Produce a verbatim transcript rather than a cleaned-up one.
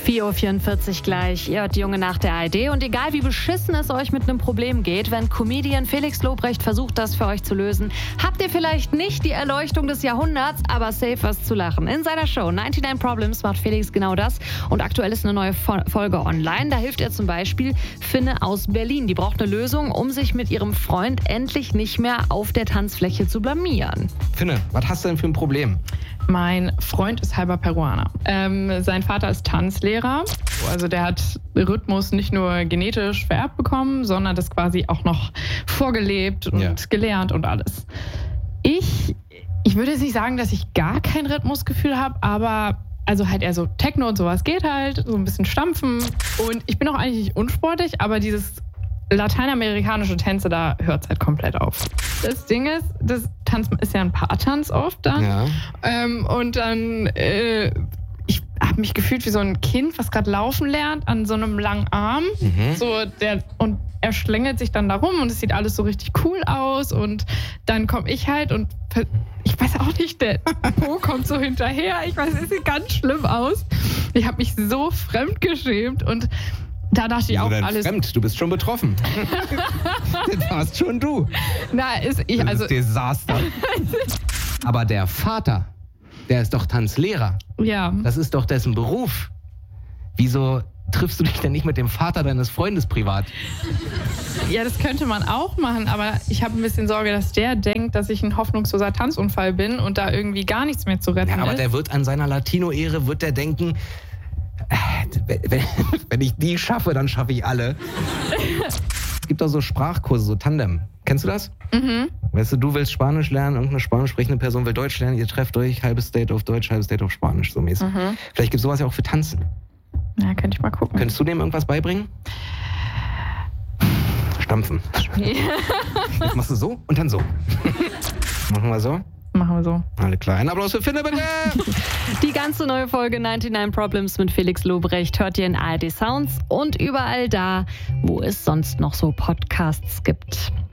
vier Uhr vierundvierzig gleich. Ihr hört die Junge nach der A R D. Und egal wie beschissen es euch mit einem Problem geht, wenn Comedian Felix Lobrecht versucht, das für euch zu lösen, habt ihr vielleicht nicht die Erleuchtung des Jahrhunderts, aber safe was zu lachen. In seiner Show neunundneunzig Problems macht Felix genau das. Und aktuell ist eine neue Folge online. Da hilft er zum Beispiel Finne aus Berlin. Die braucht eine Lösung, um sich mit ihrem Freund endlich nicht mehr auf der Tanzfläche zu blamieren. Finne, was hast du denn für ein Problem? Mein Freund ist halber Peruaner. Ähm, sein Vater ist Tanzlehrer. Also der hat Rhythmus nicht nur genetisch vererbt bekommen, sondern das quasi auch noch vorgelebt und ja. gelernt und alles. Ich, ich würde jetzt nicht sagen, dass ich gar kein Rhythmusgefühl habe, aber also halt eher so Techno und sowas geht halt, so ein bisschen stampfen. Und ich bin auch eigentlich nicht unsportlich, aber dieses lateinamerikanische Tänze, da hört es halt komplett auf. Das Ding ist, das Tanz ist ja ein Paartanz oft dann. Ja. Ähm, und dann, äh, ich habe mich gefühlt wie so ein Kind, was gerade laufen lernt, an so einem langen Arm. Mhm. So der, und er schlängelt sich dann da rum und es sieht alles so richtig cool aus. Und dann komme ich halt und ich weiß auch nicht, der Po kommt so hinterher. Ich weiß, es sieht ganz schlimm aus. Ich habe mich so fremdgeschämt und da dachte ich auch denn alles. Fremd, du bist schon betroffen. Das warst schon du. Na, ist ich das also. ist Desaster. Aber der Vater, der ist doch Tanzlehrer. Ja. Das ist doch dessen Beruf. Wieso triffst du dich denn nicht mit dem Vater deines Freundes privat? Ja, das könnte man auch machen, aber ich habe ein bisschen Sorge, dass der denkt, dass ich ein hoffnungsloser Tanzunfall bin und da irgendwie gar nichts mehr zu retten ja, aber ist. Der wird an seiner Latino-Ehre, wird der denken, wenn ich die schaffe, dann schaffe ich alle. Es gibt auch so Sprachkurse, so Tandem. Kennst du das? Mhm. Weißt du, du willst Spanisch lernen, irgendeine spanisch sprechende Person will Deutsch lernen, ihr trefft euch, halbes Date auf Deutsch, halbes Date auf Spanisch, so mäßig. Mhm. Vielleicht gibt es sowas ja auch für Tanzen. Ja, könnte ich mal gucken. Könntest du dem irgendwas beibringen? Stampfen. Jetzt machst du so und dann so. Machen wir so? Machen wir so. Alle klar. Ein Applaus für Finne, bitte! Die ganze neue Folge neunundneunzig Problems mit Felix Lobrecht hört ihr in A R D Sounds und überall da, wo es sonst noch so Podcasts gibt.